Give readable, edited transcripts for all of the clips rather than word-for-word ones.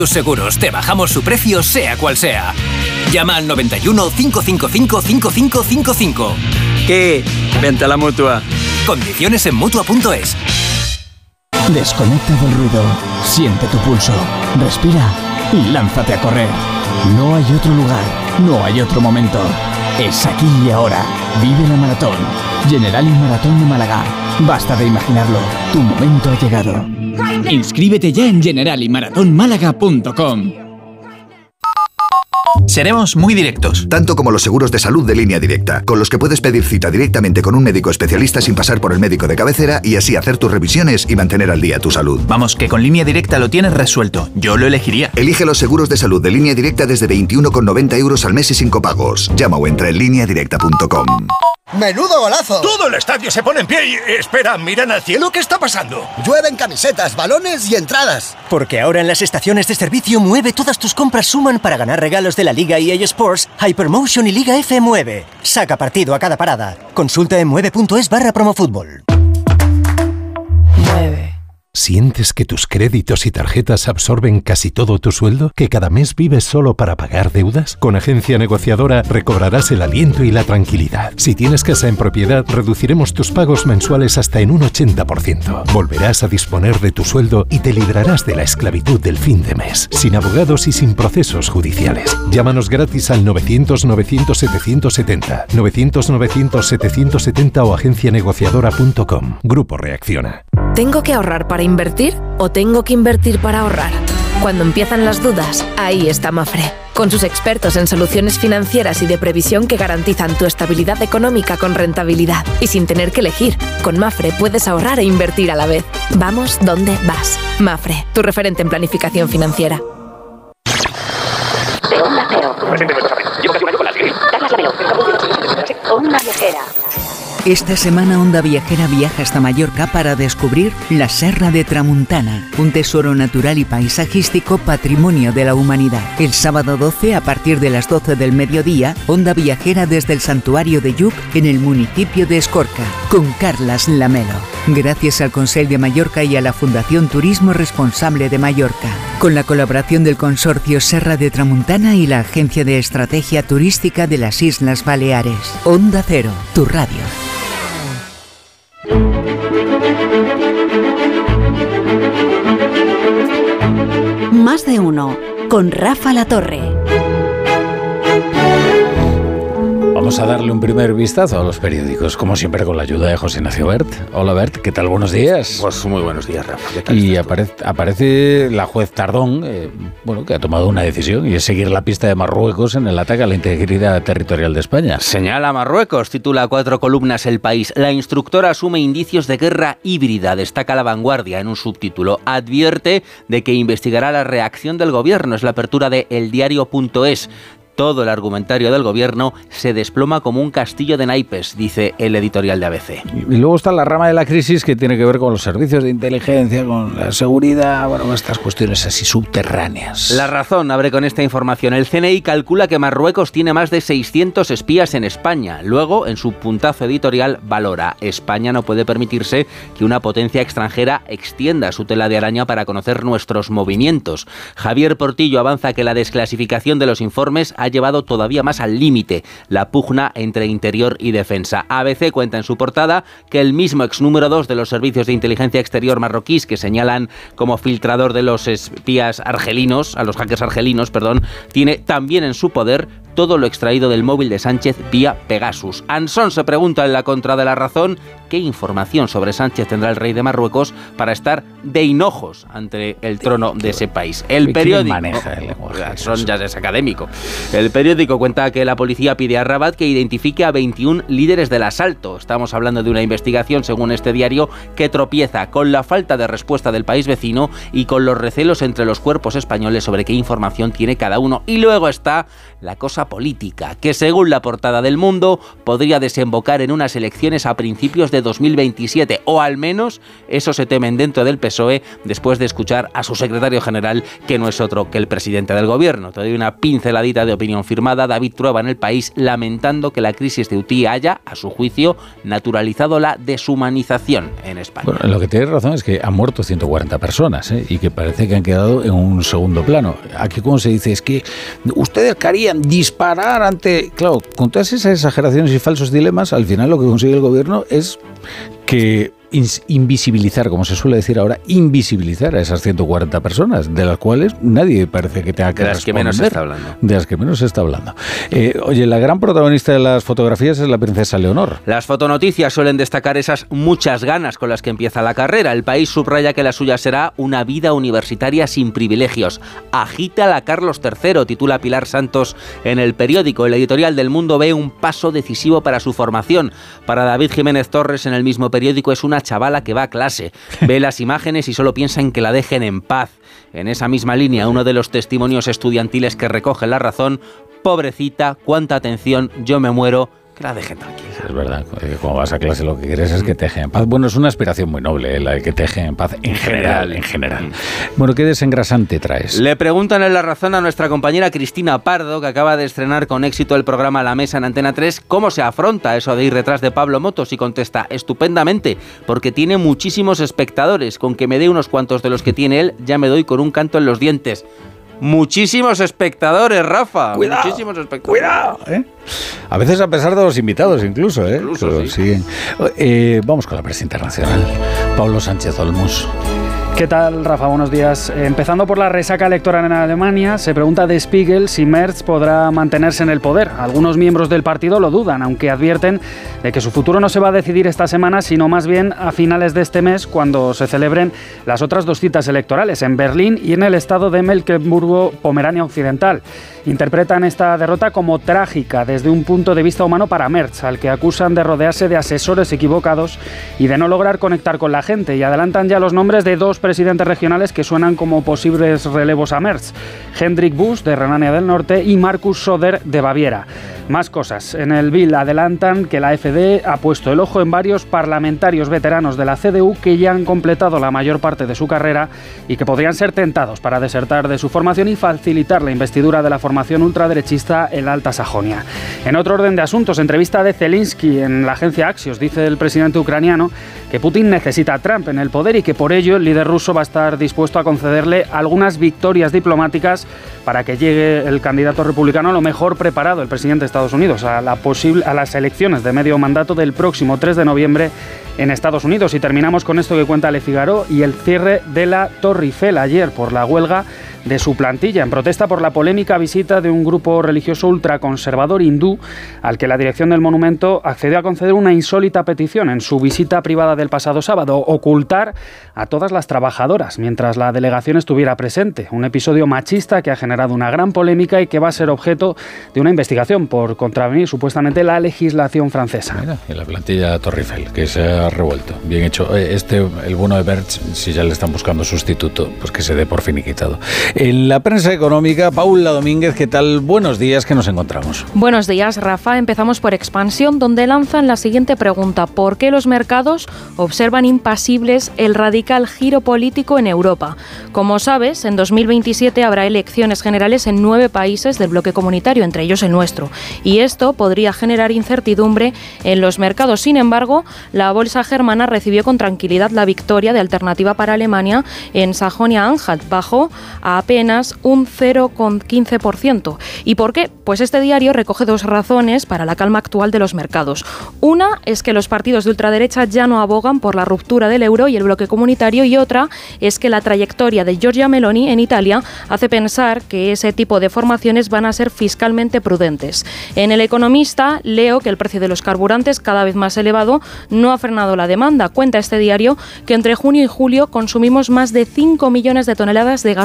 Tus seguros, te bajamos su precio sea cual sea. Llama al 91 555 5555. ¿Qué? Vente a la Mutua. Condiciones en Mutua.es. Desconecta del ruido, siente tu pulso, respira y lánzate a correr. No hay otro lugar, no hay otro momento. Es aquí y ahora. Vive la maratón. Generali Maratón de Málaga. Basta de imaginarlo. Tu momento ha llegado. Inscríbete ya en generaliMarathonmálaga.com. Seremos muy directos. Tanto como los seguros de salud de Línea Directa, con los que puedes pedir cita directamente con un médico especialista sin pasar por el médico de cabecera y así hacer tus revisiones y mantener al día tu salud. Vamos, que con Línea Directa lo tienes resuelto. Yo lo elegiría. Elige los seguros de salud de Línea Directa desde 21,90 € al mes y sin copagos. Llama o entra en lineadirecta.com. ¡Menudo golazo! Todo el estadio se pone en pie y... Espera, ¿miran al cielo? ¿Qué está pasando? Llueven camisetas, balones y entradas. Porque ahora en las estaciones de servicio Mueve todas tus compras suman para ganar regalos de la Liga EA Sports, Hypermotion y Liga F Mueve. Saca partido a cada parada. Consulta en mueve.es/promofútbol. Mueve. ¿Sientes que tus créditos y tarjetas absorben casi todo tu sueldo? ¿Que cada mes vives solo para pagar deudas? Con Agencia Negociadora recobrarás el aliento y la tranquilidad. Si tienes casa en propiedad, reduciremos tus pagos mensuales hasta en un 80%. Volverás a disponer de tu sueldo y te librarás de la esclavitud del fin de mes, sin abogados y sin procesos judiciales. Llámanos gratis al 900-900-770, 900-900-770 o agencianegociadora.com. Grupo Reacciona. ¿Tengo que ahorrar para invertir o tengo que invertir para ahorrar? Cuando empiezan las dudas, ahí está Mafre, con sus expertos en soluciones financieras y de previsión que garantizan tu estabilidad económica con rentabilidad y sin tener que elegir. Con Mafre puedes ahorrar e invertir a la vez. Vamos donde vas. Mafre, tu referente en planificación financiera. De Onda Cero. Onda Viajera. Esta semana Onda Viajera viaja hasta Mallorca para descubrir la Serra de Tramuntana, un tesoro natural y paisajístico patrimonio de la humanidad. El sábado 12, a partir de las 12 del mediodía, Onda Viajera desde el Santuario de Lluc en el municipio de Escorca, con Carlas Lamelo. Gracias al Consell de Mallorca y a la Fundación Turismo Responsable de Mallorca, con la colaboración del Consorcio Serra de Tramuntana y la Agencia de Estrategia Turística de las Islas Baleares. Onda Cero, tu radio. Más de uno, con Rafa Latorre. Vamos a darle un primer vistazo a los periódicos, como siempre con la ayuda de José Ignacio Bert. Hola Bert, ¿qué tal? Buenos días. Pues muy buenos días, Rafa. Y aparece la juez Tardón, que ha tomado una decisión y es seguir la pista de Marruecos en el ataque a la integridad territorial de España. Señala a Marruecos, titula a 4 columnas El País. La instructora asume indicios de guerra híbrida, destaca La Vanguardia en un subtítulo. Advierte de que investigará la reacción del gobierno, es la apertura de eldiario.es. Todo el argumentario del gobierno se desploma como un castillo de naipes, dice el editorial de ABC. Y luego está la rama de la crisis que tiene que ver con los servicios de inteligencia, con la seguridad, estas cuestiones así subterráneas. La Razón abre con esta información. El CNI calcula que Marruecos tiene más de 600 espías en España. Luego, en su puntazo editorial, valora: España no puede permitirse que una potencia extranjera extienda su tela de araña para conocer nuestros movimientos. Javier Portillo avanza que la desclasificación de los informes ha llevado todavía más al límite la pugna entre Interior y Defensa. ABC cuenta en su portada que el mismo ex número 2 de los servicios de inteligencia exterior marroquíes que señalan como filtrador de los espías argelinos, a los hackers argelinos, tiene también en su poder todo lo extraído del móvil de Sánchez vía Pegasus. Ansón se pregunta en la contra de La Razón qué información sobre Sánchez tendrá el rey de Marruecos para estar de hinojos ante el trono de ese país. El periódico maneja el lenguaje. Ansón ya es académico. El periódico cuenta que la policía pide a Rabat que identifique a 21 líderes del asalto. Estamos hablando de una investigación, según este diario, que tropieza con la falta de respuesta del país vecino y con los recelos entre los cuerpos españoles sobre qué información tiene cada uno. Y luego está la cosa política, que según la portada del Mundo podría desembocar en unas elecciones a principios de de 2027, o al menos eso se temen dentro del PSOE después de escuchar a su secretario general, que no es otro que el presidente del gobierno. Te doy una pinceladita de opinión firmada. David Trueba en El País, lamentando que la crisis de UTI haya, a su juicio, naturalizado la deshumanización en España. Bueno, lo que tiene razón es que han muerto 140 personas, y que parece que han quedado en un segundo plano. Aquí, como se dice, es que ustedes querían disparar ante... Claro, con todas esas exageraciones y falsos dilemas, al final lo que consigue el gobierno es que invisibilizar, como se suele decir ahora, invisibilizar a esas 140 personas, de las cuales nadie parece que tenga que responder. De las que menos se está hablando. De las que menos se está hablando. Oye, la gran protagonista de las fotografías es la princesa Leonor. Las fotonoticias suelen destacar esas muchas ganas con las que empieza la carrera. El País subraya que la suya será una vida universitaria sin privilegios. Agita a Carlos III, titula Pilar Santos en El Periódico. El editorial del Mundo ve un paso decisivo para su formación. Para David Jiménez Torres, en el mismo periódico, es una chavala que va a clase, ve las imágenes y solo piensa en que la dejen en paz. En esa misma línea, uno de los testimonios estudiantiles que recoge La Razón: pobrecita, cuánta atención, yo me muero, que la dejen tranquila. Es verdad, cuando vas a clase lo que quieres es que te dejen en paz. Bueno, es una aspiración muy noble, la de que te dejen en paz en general. Bueno, ¿qué desengrasante traes? Le preguntan en La Razón a nuestra compañera Cristina Pardo, que acaba de estrenar con éxito el programa La Mesa en Antena 3, cómo se afronta eso de ir detrás de Pablo Motos, y contesta: estupendamente, porque tiene muchísimos espectadores. Con que me dé unos cuantos de los que tiene él, ya me doy con un canto en los dientes. Muchísimos espectadores, Rafa. Cuidado, muchísimos espectadores. Cuidado, A veces a pesar de los invitados, incluso, Incluso, sí. Siguen. Vamos con la prensa internacional. Pablo Sánchez Olmos. ¿Qué tal, Rafa? Buenos días. Empezando por la resaca electoral en Alemania, se pregunta Der Spiegel si Merz podrá mantenerse en el poder. Algunos miembros del partido lo dudan, aunque advierten de que su futuro no se va a decidir esta semana, sino más bien a finales de este mes, cuando se celebren las otras 2 citas electorales, en Berlín y en el estado de Mecklemburgo-Pomerania Occidental. Interpretan esta derrota como trágica desde un punto de vista humano para Merz, al que acusan de rodearse de asesores equivocados y de no lograr conectar con la gente, y adelantan ya los nombres de 2 presidentes regionales que suenan como posibles relevos a Merz: Hendrik Busch, de Renania del Norte, y Markus Söder, de Baviera. Más cosas. En el Bild adelantan que la AfD ha puesto el ojo en varios parlamentarios veteranos de la CDU que ya han completado la mayor parte de su carrera y que podrían ser tentados para desertar de su formación y facilitar la investidura de la formación ultraderechista en la Alta Sajonia. En otro orden de asuntos, entrevista de Zelensky en la agencia Axios, dice el presidente ucraniano que Putin necesita a Trump en el poder y que por ello el líder ruso va a estar dispuesto a concederle algunas victorias diplomáticas para que llegue el candidato republicano lo mejor preparado, el presidente de Estados Unidos, a las elecciones de medio mandato del próximo 3 de noviembre en Estados Unidos. Y terminamos con esto que cuenta Le Figaro y el cierre de la Torre Eiffel ayer por la huelga de su plantilla, en protesta por la polémica visita de un grupo religioso ultraconservador hindú al que la dirección del monumento accedió a conceder una insólita petición en su visita privada del pasado sábado: ocultar a todas las trabajadoras mientras la delegación estuviera presente. Un episodio machista que ha generado una gran polémica y que va a ser objeto de una investigación por contravenir supuestamente la legislación francesa. Mira, y la plantilla Torre Eiffel, que se ha revuelto. Bien hecho. El bueno de Berch, si ya le están buscando sustituto, pues que se dé por finiquitado. En la prensa económica, Paula Domínguez, ¿qué tal? Buenos días, ¿qué nos encontramos? Buenos días, Rafa. Empezamos por Expansión, donde lanzan la siguiente pregunta: ¿por qué los mercados observan impasibles el radical giro político en Europa? Como sabes, en 2027 habrá elecciones generales en 9 países del bloque comunitario, entre ellos el nuestro, y esto podría generar incertidumbre en los mercados. Sin embargo, la bolsa germana recibió con tranquilidad la victoria de Alternativa para Alemania en Sajonia-Anhalt, bajó a apenas un 0,15%. ¿Y por qué? Pues este diario recoge 2 razones para la calma actual de los mercados. Una es que los partidos de ultraderecha ya no abogan por la ruptura del euro y el bloque comunitario, y otra es que la trayectoria de Giorgia Meloni en Italia hace pensar que ese tipo de formaciones van a ser fiscalmente prudentes. En El Economista leo que el precio de los carburantes, cada vez más elevado, no ha frenado la demanda. Cuenta este diario que entre junio y julio consumimos más de 5 millones de toneladas de gasolina y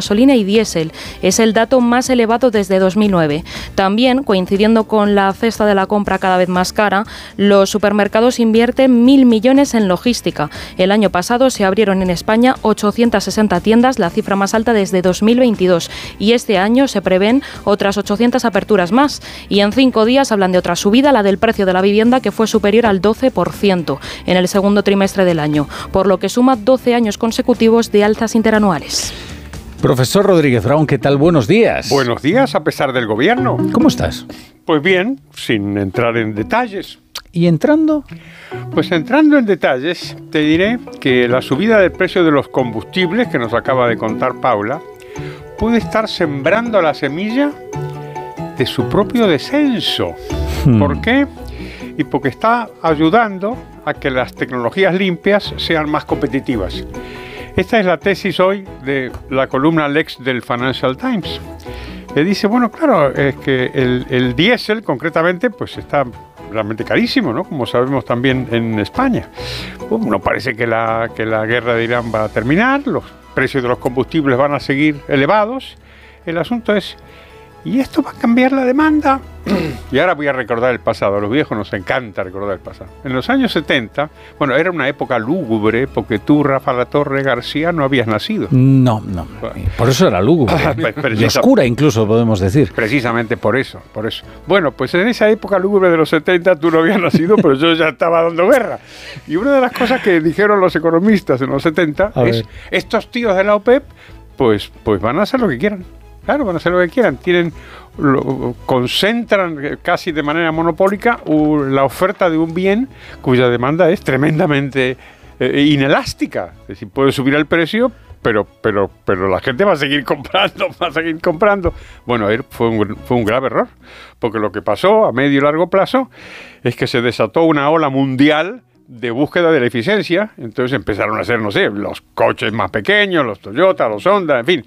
diésel. Es el dato más elevado desde 2009. También, coincidiendo con la cesta de la compra cada vez más cara, los supermercados invierten 1.000 millones en logística. El año pasado se abrieron en España 860 tiendas, la cifra más alta desde 2022. Y este año se prevén otras 800 aperturas más. Y en 5 días hablan de otra subida, la del precio de la vivienda, que fue superior al 12% en el segundo trimestre del año, por lo que suma 12 años consecutivos de alzas interanuales. Profesor Rodríguez Brown, ¿qué tal? Buenos días. Buenos días, a pesar del gobierno. ¿Cómo estás? Pues bien, sin entrar en detalles. ¿Y entrando? Pues entrando en detalles, te diré que la subida del precio de los combustibles, que nos acaba de contar Paula, puede estar sembrando la semilla de su propio descenso. ¿Por qué? Y porque está ayudando a que las tecnologías limpias sean más competitivas. Esta es la tesis hoy de la columna Lex del Financial Times. Le dice, bueno, claro, es que el diésel concretamente pues está realmente carísimo, ¿no? Como sabemos también en España. No parece que la guerra de Irán va a terminar, los precios de los combustibles van a seguir elevados. El asunto es, ¿y esto va a cambiar la demanda? Y ahora voy a recordar el pasado. A los viejos nos encanta recordar el pasado. En los años 70, bueno, era una época lúgubre, porque tú, Rafa Latorre García, no habías nacido. No. Por eso era lúgubre. Y oscura incluso, podemos decir. Precisamente por eso. Bueno, pues en esa época lúgubre de los 70 tú no habías nacido, pero yo ya estaba dando guerra. Y una de las cosas que dijeron los economistas en los 70 es, estos tíos de la OPEP, pues van a hacer lo que quieran. Claro, van a hacer lo que quieran. Concentran casi de manera monopólica la oferta de un bien cuya demanda es tremendamente inelástica. Es decir, puede subir el precio, pero la gente va a seguir comprando. Bueno, fue un grave error, porque lo que pasó a medio y largo plazo es que se desató una ola mundial de búsqueda de la eficiencia. Entonces empezaron a hacer, no sé, los coches más pequeños, los Toyota, los Honda, en fin.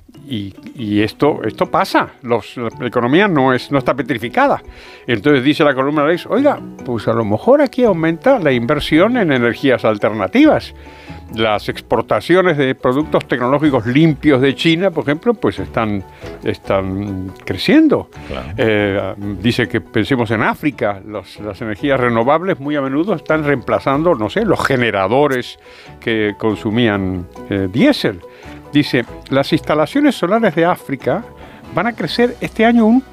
Y esto pasa. La economía no está petrificada. Entonces dice la columna Lex, oiga, pues a lo mejor aquí aumenta la inversión en energías alternativas. Las exportaciones de productos tecnológicos limpios de China, por ejemplo, pues están creciendo. Claro. Dice que pensemos en África. Las energías renovables muy a menudo están reemplazando, no sé, los generadores que consumían diésel. Dice, las instalaciones solares de África van a crecer este año un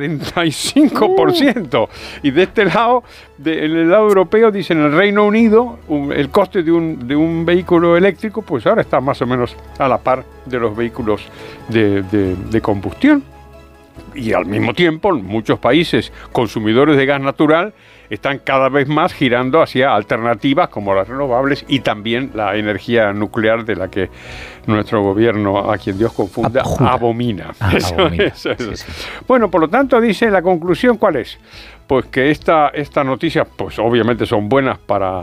45%. Y de este lado, en el lado europeo, dice, en el Reino Unido, el coste de un vehículo eléctrico, pues ahora está más o menos a la par de los vehículos de combustión. Y al mismo tiempo, muchos países consumidores de gas natural están cada vez más girando hacia alternativas como las renovables y también la energía nuclear, de la que nuestro gobierno, a quien Dios confunda, abomina. Eso. Sí. Bueno, por lo tanto, dice, la conclusión, ¿cuál es? Pues que esta noticia, pues obviamente son buenas para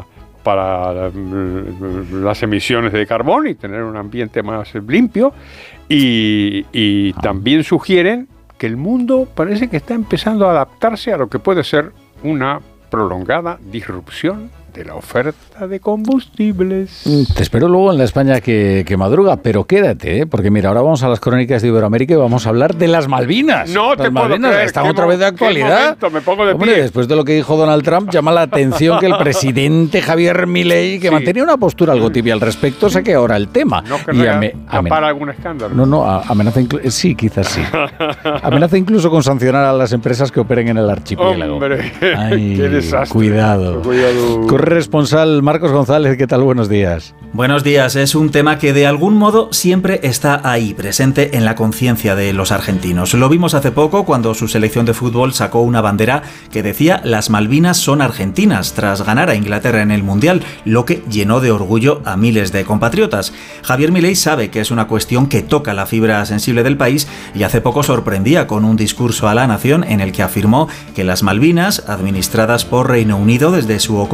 las emisiones de carbón y tener un ambiente más limpio, y también sugieren que el mundo parece que está empezando a adaptarse a lo que puede ser una prolongada disrupción de la oferta de combustibles. Te espero luego en la España que madruga, pero quédate, porque mira, ahora vamos a las crónicas de Iberoamérica y vamos a hablar de las Malvinas. No te puedo creer. Están otra vez de actualidad. Me pongo de Hombre, pie. Después de lo que dijo Donald Trump, llama la atención que el presidente Javier Milei, que mantenía una postura algo tibia al respecto, saque ahora el tema. No querría tapar algún escándalo. No, amenaza sí, quizás sí. Amenaza incluso con sancionar a las empresas que operen en el archipiélago. Hombre, ay, qué desastre. Cuidado. Corresponsal Marcos González, ¿qué tal? Buenos días. Buenos días. Es un tema que de algún modo siempre está ahí, presente en la conciencia de los argentinos. Lo vimos hace poco cuando su selección de fútbol sacó una bandera que decía "Las Malvinas son argentinas", tras ganar a Inglaterra en el Mundial, lo que llenó de orgullo a miles de compatriotas. Javier Milei sabe que es una cuestión que toca la fibra sensible del país y hace poco sorprendía con un discurso a la nación en el que afirmó que las Malvinas, administradas por Reino Unido desde su ocupación en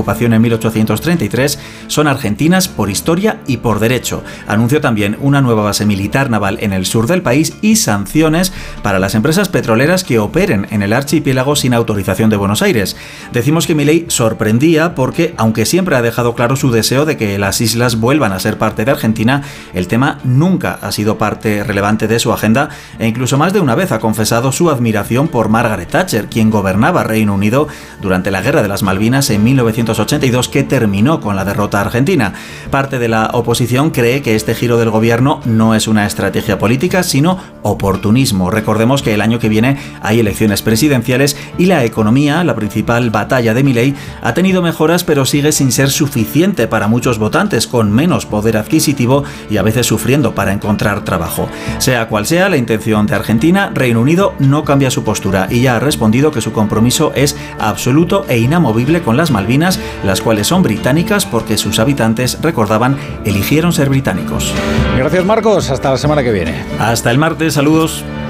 en 1833 son argentinas por historia y por derecho. Anunció también una nueva base militar naval en el sur del país y sanciones para las empresas petroleras que operen en el archipiélago sin autorización de Buenos Aires. Decimos que Milei sorprendía porque, aunque siempre ha dejado claro su deseo de que las islas vuelvan a ser parte de Argentina, el tema nunca ha sido parte relevante de su agenda e incluso más de una vez ha confesado su admiración por Margaret Thatcher, quien gobernaba Reino Unido durante la Guerra de las Malvinas en 1982, que terminó con la derrota argentina. Parte de la oposición cree que este giro del gobierno no es una estrategia política, sino oportunismo. Recordemos que el año que viene hay elecciones presidenciales y la economía, la principal batalla de Milei, ha tenido mejoras pero sigue sin ser suficiente para muchos votantes, con menos poder adquisitivo y a veces sufriendo para encontrar trabajo. Sea cual sea la intención de Argentina, Reino Unido no cambia su postura y ya ha respondido que su compromiso es absoluto e inamovible con las Malvinas, las cuales son británicas porque sus habitantes, recordaban, eligieron ser británicos. Gracias, Marcos. Hasta la semana que viene. Hasta el martes. Saludos.